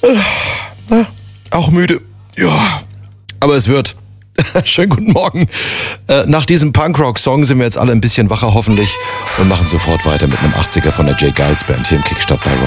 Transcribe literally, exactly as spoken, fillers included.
Äh, auch müde. Ja, aber es wird. Schönen guten Morgen. Äh, nach diesem Punkrock-Song sind wir jetzt alle ein bisschen wacher hoffentlich und machen sofort weiter mit einem achtziger von der J. Geils Band hier im Kickstart bei Rock.